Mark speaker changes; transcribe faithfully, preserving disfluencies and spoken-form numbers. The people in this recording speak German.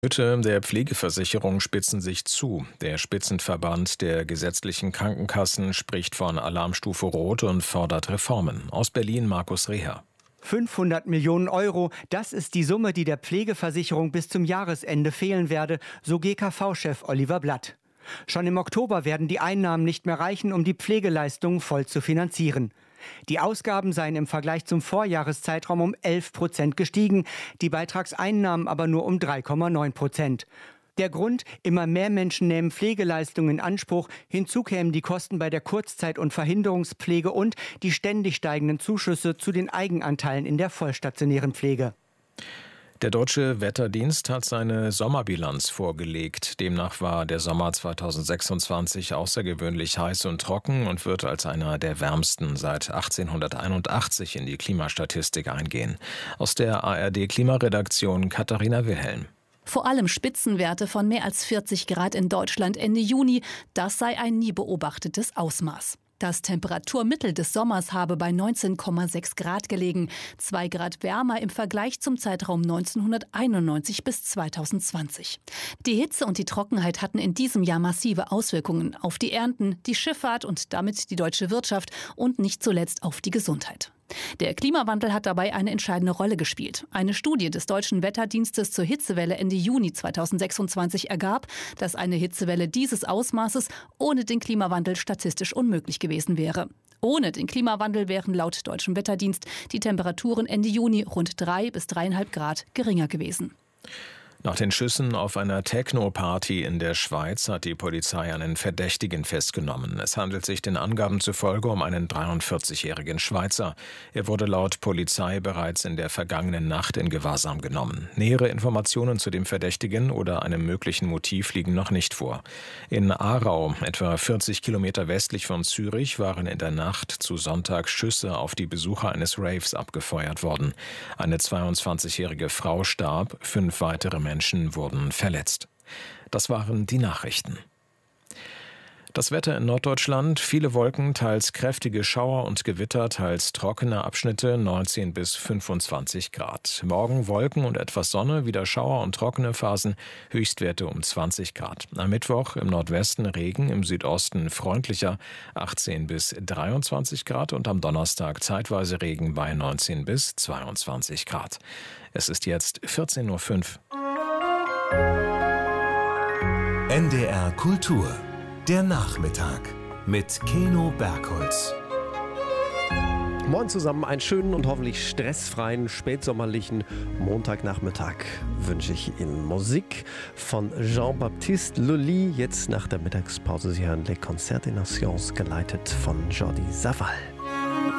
Speaker 1: Nöte der Pflegeversicherung spitzen sich zu. Der Spitzenverband der gesetzlichen Krankenkassen spricht von Alarmstufe Rot und fordert Reformen. Aus Berlin Markus Reher.
Speaker 2: fünfhundert Millionen Euro, das ist die Summe, die der Pflegeversicherung bis zum Jahresende fehlen werde, so G K V-Chef Oliver Blatt. Schon im Oktober werden die Einnahmen nicht mehr reichen, um die Pflegeleistungen voll zu finanzieren. Die Ausgaben seien im Vergleich zum Vorjahreszeitraum um elf Prozent gestiegen, die Beitragseinnahmen aber nur um drei Komma neun Prozent. Der Grund: immer mehr Menschen nehmen Pflegeleistungen in Anspruch. Hinzu kämen die Kosten bei der Kurzzeit- und Verhinderungspflege und die ständig steigenden Zuschüsse zu den Eigenanteilen in der vollstationären Pflege.
Speaker 1: Der Deutsche Wetterdienst hat seine Sommerbilanz vorgelegt. Demnach war der Sommer zweitausendsechsundzwanzig außergewöhnlich heiß und trocken und wird als einer der wärmsten seit achtzehnhunderteinundachtzig in die Klimastatistik eingehen. Aus der A R D-Klimaredaktion Katharina Wilhelm.
Speaker 3: Vor allem Spitzenwerte von mehr als vierzig Grad in Deutschland Ende Juni, das sei ein nie beobachtetes Ausmaß. Das Temperaturmittel des Sommers habe bei neunzehn Komma sechs Grad gelegen, zwei Grad wärmer im Vergleich zum Zeitraum neunzehnhunderteinundneunzig bis zweitausendzwanzig. Die Hitze und die Trockenheit hatten in diesem Jahr massive Auswirkungen auf die Ernten, die Schifffahrt und damit die deutsche Wirtschaft und nicht zuletzt auf die Gesundheit. Der Klimawandel hat dabei eine entscheidende Rolle gespielt. Eine Studie des Deutschen Wetterdienstes zur Hitzewelle Ende Juni zweitausendsechsundzwanzig ergab, dass eine Hitzewelle dieses Ausmaßes ohne den Klimawandel statistisch unmöglich gewesen wäre. Ohne den Klimawandel wären laut Deutschem Wetterdienst die Temperaturen Ende Juni rund drei bis dreieinhalb Grad geringer gewesen.
Speaker 1: Nach den Schüssen auf einer Techno-Party in der Schweiz hat die Polizei einen Verdächtigen festgenommen. Es handelt sich den Angaben zufolge um einen dreiundvierzigjährigen Schweizer. Er wurde laut Polizei bereits in der vergangenen Nacht in Gewahrsam genommen. Nähere Informationen zu dem Verdächtigen oder einem möglichen Motiv liegen noch nicht vor. In Aarau, etwa vierzig Kilometer westlich von Zürich, waren in der Nacht zu Sonntag Schüsse auf die Besucher eines Raves abgefeuert worden. Eine zweiundzwanzigjährige Frau starb, fünf weitere Menschen Menschen wurden verletzt. Das waren die Nachrichten. Das Wetter in Norddeutschland: viele Wolken, teils kräftige Schauer und Gewitter, teils trockene Abschnitte, neunzehn bis fünfundzwanzig Grad. Morgen Wolken und etwas Sonne, wieder Schauer und trockene Phasen, Höchstwerte um zwanzig Grad. Am Mittwoch im Nordwesten Regen, im Südosten freundlicher, achtzehn bis dreiundzwanzig Grad und am Donnerstag zeitweise Regen bei neunzehn bis zweiundzwanzig Grad. Es ist jetzt vierzehn Uhr fünf.
Speaker 4: N D R Kultur, der Nachmittag mit Keno Bergholz.
Speaker 5: Moin zusammen, einen schönen und hoffentlich stressfreien spätsommerlichen Montagnachmittag wünsche ich Ihnen. Musik von Jean-Baptiste Lully, jetzt nach der Mittagspause. Sie hören Les Concerts des Nations, geleitet von Jordi Savall.